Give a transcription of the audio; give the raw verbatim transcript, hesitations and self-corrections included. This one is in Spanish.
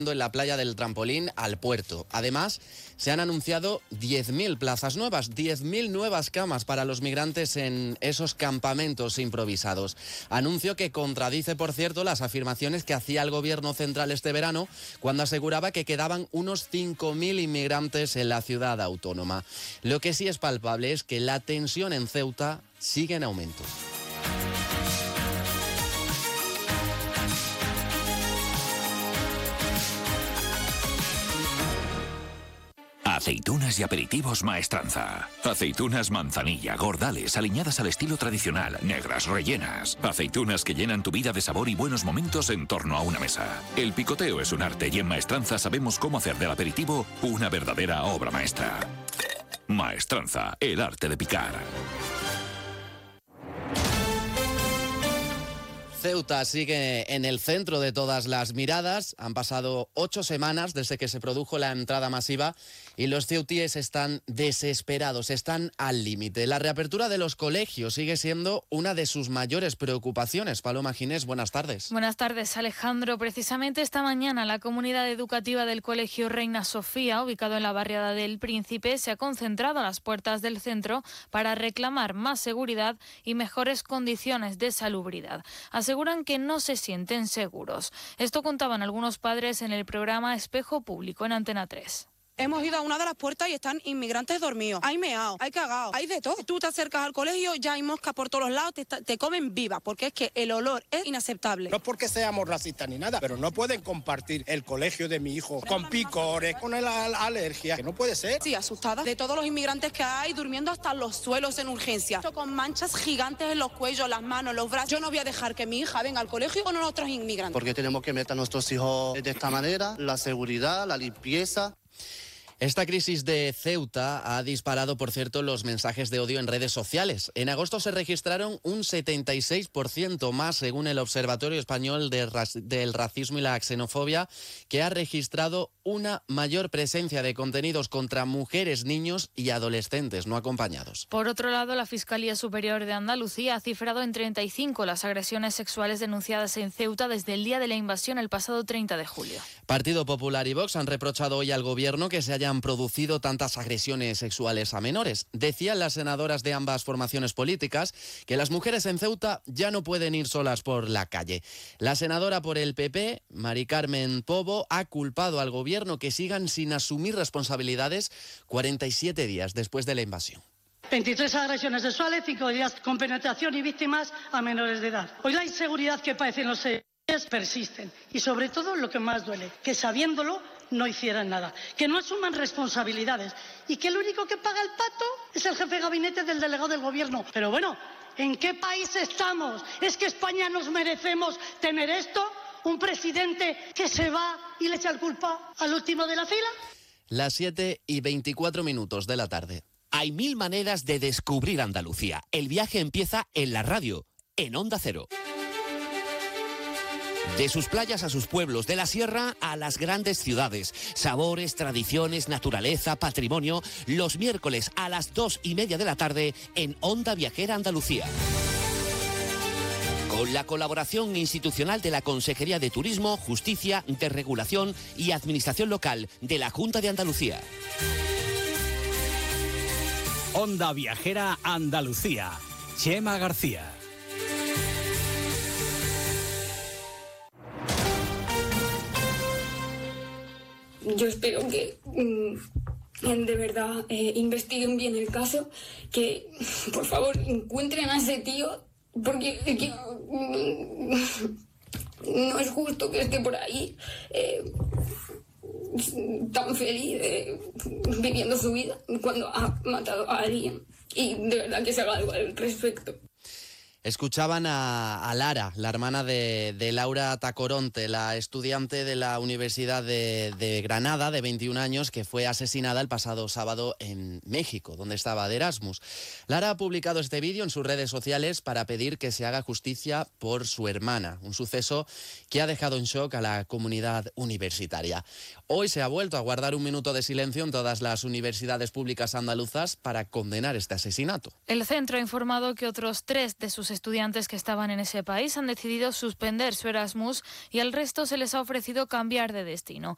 en la playa del Trampolín al puerto. Además, se han anunciado diez mil plazas nuevas, diez mil nuevas camas para los migrantes en esos campamentos improvisados. Anuncio que contradice, por cierto, las afirmaciones que hacía el gobierno central este verano cuando aseguraba que quedaban unos cinco mil inmigrantes en la ciudad autónoma. Lo que sí es palpable es que la tensión en Ceuta sigue en aumento. Aceitunas y aperitivos Maestranza. Aceitunas manzanilla, gordales, aliñadas al estilo tradicional, negras, rellenas. Aceitunas que llenan tu vida de sabor y buenos momentos en torno a una mesa. El picoteo es un arte y en Maestranza sabemos cómo hacer del aperitivo una verdadera obra maestra. Maestranza, el arte de picar. Ceuta sigue en el centro de todas las miradas. Han pasado ocho semanas desde que se produjo la entrada masiva y los ceutíes están desesperados, están al límite. La reapertura de los colegios sigue siendo una de sus mayores preocupaciones. Paloma Ginés, buenas tardes. Buenas tardes, Alejandro. Precisamente esta mañana la comunidad educativa del Colegio Reina Sofía, ubicado en la barriada del Príncipe, se ha concentrado a las puertas del centro para reclamar más seguridad y mejores condiciones de salubridad. Aseguran que no se sienten seguros. Esto contaban algunos padres en el programa Espejo Público en Antena tres. Hemos ido a una de las puertas y están inmigrantes dormidos. Hay meao, hay cagao, hay de todo. Tú te acercas al colegio, ya hay moscas por todos los lados, te, te comen viva, porque es que el olor es inaceptable. No es porque seamos racistas ni nada, pero no pueden compartir el colegio de mi hijo con picores, con la alergia, que no puede ser. Sí, asustada de todos los inmigrantes que hay, durmiendo hasta los suelos en urgencia, con manchas gigantes en los cuellos, las manos, los brazos. Yo no voy a dejar que mi hija venga al colegio con otros inmigrantes. Porque tenemos que meter a nuestros hijos de esta manera, la seguridad, la limpieza. Esta crisis de Ceuta ha disparado, por cierto, los mensajes de odio en redes sociales. En agosto se registraron un setenta y seis por ciento más, según el Observatorio Español de Ra- del Racismo y la Xenofobia, que ha registrado una mayor presencia de contenidos contra mujeres, niños y adolescentes no acompañados. Por otro lado, la Fiscalía Superior de Andalucía ha cifrado en treinta y cinco las agresiones sexuales denunciadas en Ceuta desde el día de la invasión el pasado treinta de julio. Partido Popular y Vox han reprochado hoy al gobierno que se hayan producido tantas agresiones sexuales a menores. Decían las senadoras de ambas formaciones políticas que las mujeres en Ceuta ya no pueden ir solas por la calle. La senadora por el P P, Mari Carmen Pobo, ha culpado al gobierno que sigan sin asumir responsabilidades cuarenta y siete días después de la invasión. veintitrés agresiones sexuales, cinco días con penetración y víctimas a menores de edad. Hoy la inseguridad que padecen los seres persisten y sobre todo lo que más duele, que sabiéndolo no hicieran nada, que no asuman responsabilidades y que el único que paga el pato es el jefe de gabinete del delegado del gobierno. Pero bueno, ¿en qué país estamos? ¿Es que España nos merecemos tener esto? ¿Un presidente que se va y le echa la culpa al último de la fila? Las siete y veinticuatro minutos de la tarde. Hay mil maneras de descubrir Andalucía. El viaje empieza en la radio, en Onda Cero. De sus playas a sus pueblos, de la sierra a las grandes ciudades. Sabores, tradiciones, naturaleza, patrimonio. Los miércoles a las dos y media de la tarde en Onda Viajera Andalucía. Con la colaboración institucional de la Consejería de Turismo, Justicia, Desregulación y Administración Local de la Junta de Andalucía. Onda Viajera Andalucía. Chema García. Yo espero que mm, de verdad eh, investiguen bien el caso, que por favor encuentren a ese tío, porque es que, mm, no es justo que esté por ahí eh, tan feliz eh, viviendo su vida cuando ha matado a alguien, y de verdad que se haga algo al respecto. Escuchaban a, a Lara, la hermana de, de Laura Tacoronte, la estudiante de la Universidad de, de Granada, de veintiún años, que fue asesinada el pasado sábado en México, donde estaba de Erasmus. Lara ha publicado este vídeo en sus redes sociales para pedir que se haga justicia por su hermana, un suceso que ha dejado en shock a la comunidad universitaria. Hoy se ha vuelto a guardar un minuto de silencio en todas las universidades públicas andaluzas para condenar este asesinato. El centro ha informado que otros tres de sus estudiantes que estaban en ese país han decidido suspender su Erasmus y al resto se les ha ofrecido cambiar de destino.